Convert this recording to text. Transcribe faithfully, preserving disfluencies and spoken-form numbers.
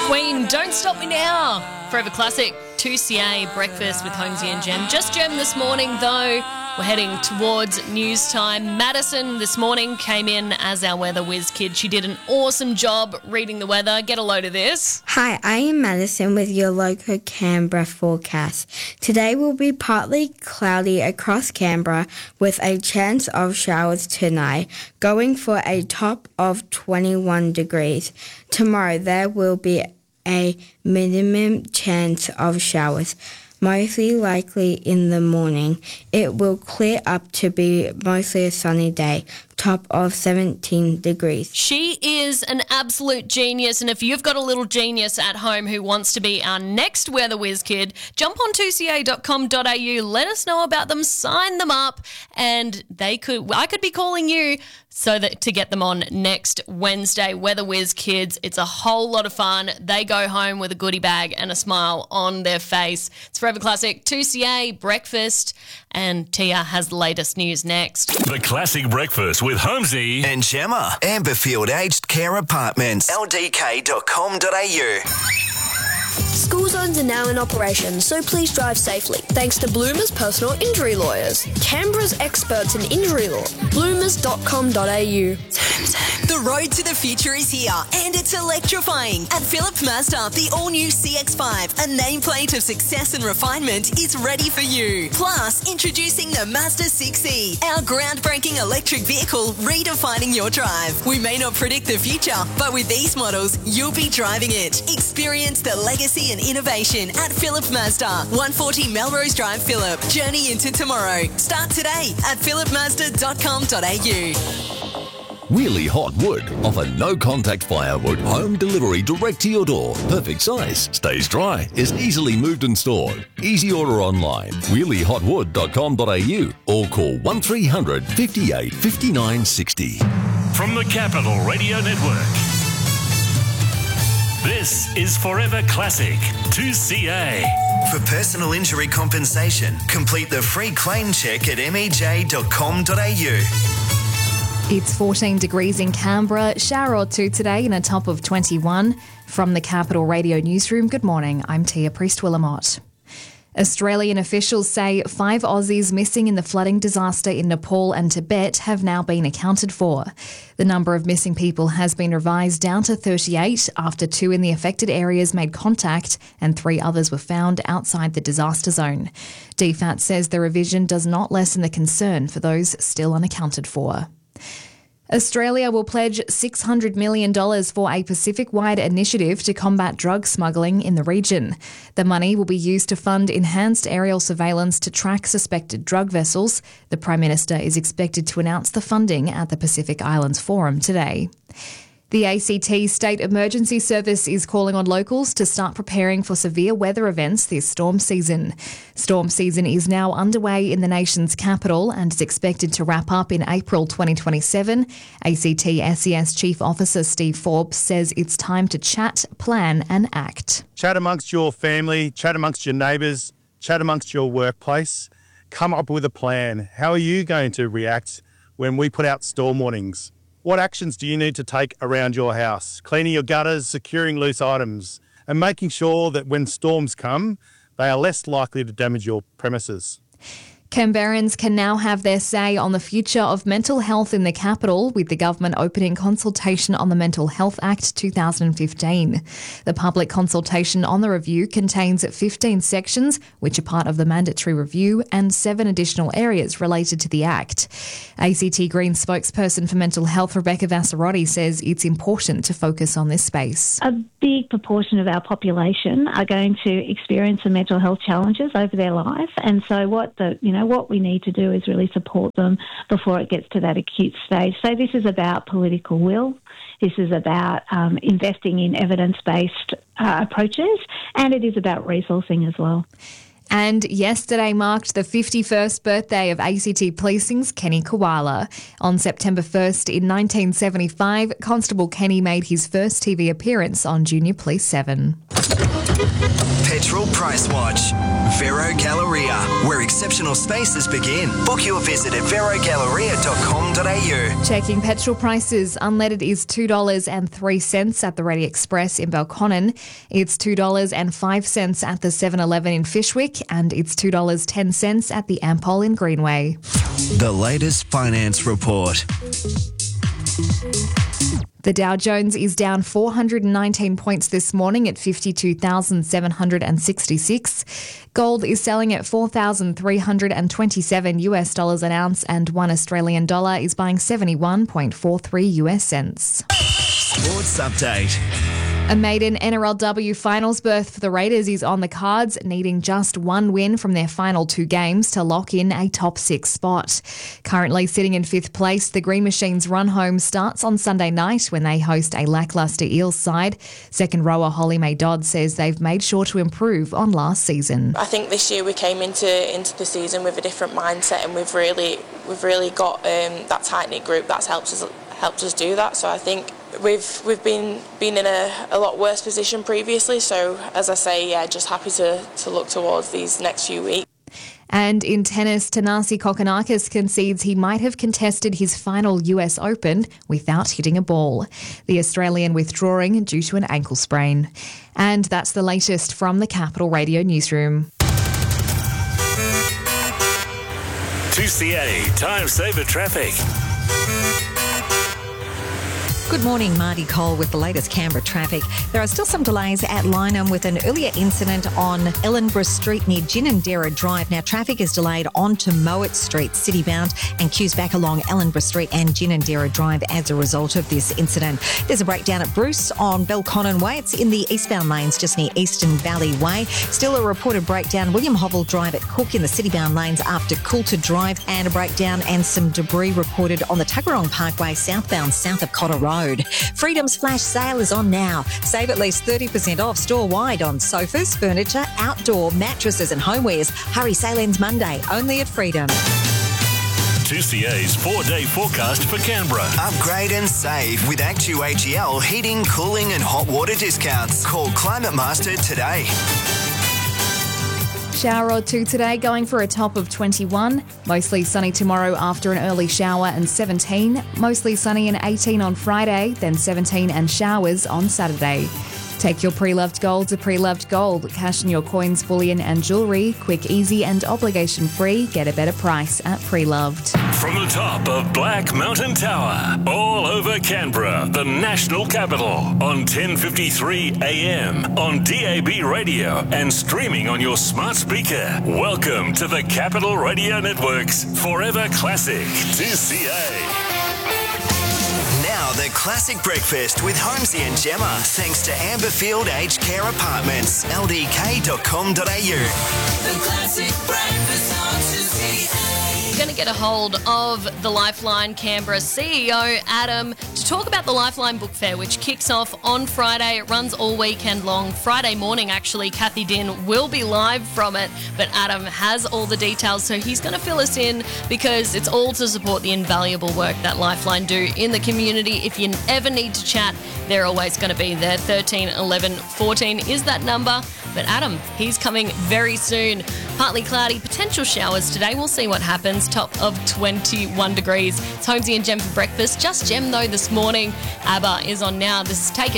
Queen, Don't Stop Me Now. Forever Classic, two C A, breakfast with Holmesy and Jem. Just Jem this morning, though. We're heading towards news time. Madison this morning came in as our weather whiz kid. She did an awesome job reading the weather. Get a load of this. Hi, I am Madison with your local Canberra forecast. Today will be partly cloudy across Canberra with a chance of showers tonight, going for a top of twenty-one degrees. Tomorrow there will be a minimum chance of showers, mostly likely in the morning. It will clear up to be mostly a sunny day, top of seventeen degrees. She is an absolute genius, and if you've got a little genius at home who wants to be our next weather whiz kid, jump on two c a dot com dot a u, let us know about them, sign them up, and they could I could be calling you so that to get them on next Wednesday. Weather whiz kids, it's a whole lot of fun. They go home with a goodie bag and a smile on their face. It's Forever Classic, two C A, breakfast, and Tia has the latest news next. The Classic Breakfast with Holmesy and Gemma. Amberfield Aged Care Apartments. L D K dot com dot a u. School zones are now in operation, so please drive safely. Thanks to Bloomers Personal Injury Lawyers, Canberra's experts in injury law. bloomers dot com dot a u. The road to the future is here, and it's electrifying. At Philip Mazda, the all-new C X five, a nameplate of success and refinement, is ready for you. Plus, introducing the Mazda six E, our groundbreaking electric vehicle redefining your drive. We may not predict the future, but with these models, you'll be driving it. Experience the legacy and innovation at Philip Mazda, one forty Melrose Drive, Phillip. Journey into tomorrow. Start today at philip mazda dot com dot a u. Wheelie Hot Wood offer no-contact firewood, home delivery direct to your door. Perfect size, stays dry, is easily moved and stored. Easy order online, wheelie hot wood dot com dot a u or call one three hundred, fifty-eight, fifty-nine, sixty. from the Capital Radio Network. This is Forever Classic two C A. For personal injury compensation, complete the free claim check at m e j dot com dot a u. It's fourteen degrees in Canberra, shower or two today and a top of twenty-one. From the Capital Radio Newsroom, good morning, I'm Tia Priest-Willamott. Australian officials say five Aussies missing in the flooding disaster in Nepal and Tibet have now been accounted for. The number of missing people has been revised down to thirty-eight after two in the affected areas made contact and three others were found outside the disaster zone. D F A T says the revision does not lessen the concern for those still unaccounted for. Australia will pledge six hundred million dollars for a Pacific-wide initiative to combat drug smuggling in the region. The money will be used to fund enhanced aerial surveillance to track suspected drug vessels. The Prime Minister is expected to announce the funding at the Pacific Islands Forum today. The A C T State Emergency Service is calling on locals to start preparing for severe weather events this storm season. Storm season is now underway in the nation's capital and is expected to wrap up in April twenty twenty-seven. A C T S E S Chief Officer Steve Forbes says it's time to chat, plan and act. Chat amongst your family, chat amongst your neighbours, chat amongst your workplace. Come up with a plan. How are you going to react when we put out storm warnings? What actions do you need to take around your house? Cleaning your gutters, securing loose items, and making sure that when storms come, they are less likely to damage your premises. Canberrans can now have their say on the future of mental health in the capital, with the government opening consultation on the Mental Health Act two thousand fifteen. The public consultation on the review contains fifteen sections, which are part of the mandatory review, and seven additional areas related to the Act. A C T Greens spokesperson for mental health, Rebecca Vassarotti, says it's important to focus on this space. A big proportion of our population are going to experience some mental health challenges over their life, and so what the you know what we need to do is really support them before it gets to that acute stage. So this is about political will. This is about um, investing in evidence-based uh, approaches, and it is about resourcing as well. And yesterday marked the fifty-first birthday of A C T Policing's Kenny Koala. On September first in nineteen seventy-five, Constable Kenny made his first T V appearance on Junior Police seven. Petrol Price Watch. Vero Galleria, where exceptional spaces begin. Book your visit at vero galleria dot com dot a u. Checking petrol prices. Unleaded is two dollars and three cents at the Ready Express in Belconnen. It's two dollars and five cents at the seven eleven in Fishwick, and it's two dollars and ten cents at the Ampol in Greenway. The latest finance report. The Dow Jones is down four hundred nineteen points this morning at fifty-two thousand seven hundred sixty-six. Gold is selling at four thousand three hundred twenty-seven U S dollars an ounce, and one Australian dollar is buying seventy-one point four three U S cents. Sports update. A maiden N R L W finals berth for the Raiders is on the cards, needing just one win from their final two games to lock in a top six spot. Currently sitting in fifth place, the Green Machines' run home starts on Sunday night when they host a lacklustre Eels side. Second rower Holly Mae Dodd says they've made sure to improve on last season. I think this year we came into into the season with a different mindset, and we've really we've really got um, that tight knit group that's helped us helped us do that. So I think we've we've been been in a, a lot worse position previously. So as I say, yeah, just happy to to look towards these next few weeks. And in tennis, Thanasi Kokkinakis concedes he might have contested his final U S Open without hitting a ball. The Australian withdrawing due to an ankle sprain. And that's the latest from the Capital Radio newsroom. two C A Time Saver Traffic. Good morning, Marty Cole with the latest Canberra traffic. There are still some delays at Lynham with an earlier incident on Ellenborough Street near Ginninderra Drive. Now, traffic is delayed onto Mowat Street, citybound, and queues back along Ellenborough Street and Ginninderra Drive as a result of this incident. There's a breakdown at Bruce on Belconnen Way. It's in the eastbound lanes just near Eastern Valley Way. Still a reported breakdown, William Hovell Drive at Cook in the citybound lanes after Coulter Drive, and a breakdown and some debris reported on the Tuggeranong Parkway southbound south of Cotter Road. Freedom's flash sale is on now. Save at least thirty percent off store-wide on sofas, furniture, outdoor, mattresses and homewares. Hurry, sale ends Monday, only at Freedom. two C A's four-day forecast for Canberra. Upgrade and save with Actu A G L heating, cooling and hot water discounts. Call Climate Master today. Shower or two today, going for a top of twenty-one. Mostly sunny tomorrow after an early shower and seventeen. Mostly sunny and eighteen on Friday, then seventeen and showers on Saturday. Take your pre-loved gold to Pre-Loved Gold. Cash in your coins, bullion and jewellery. Quick, easy and obligation-free. Get a better price at Pre-Loved. From the top of Black Mountain Tower, all over Canberra, the national capital, on ten fifty-three A M, on D A B radio and streaming on your smart speaker. Welcome to the Capital Radio Network's Forever Classic two C A. Now the Classic Breakfast with Holmesy and Gemma, thanks to Amberfield Aged Care Apartments, L D K dot com dot a u. The Classic Breakfast on two C A. We're going to get a hold of the Lifeline Canberra C E O, Adam, to talk about the Lifeline Book Fair, which kicks off on Friday. It runs all weekend long. Friday morning, actually, Kathy Din will be live from it, but Adam has all the details, so he's going to fill us in because it's all to support the invaluable work that Lifeline do in the community. If you ever need to chat, they're always going to be there. thirteen eleven fourteen is that number. But Adam, he's coming very soon. Partly cloudy, potential showers today. We'll see what happens. Top of twenty-one degrees. It's Holmesy and Gem for breakfast. Just Gem, though, this morning. ABBA is on now. This is Take It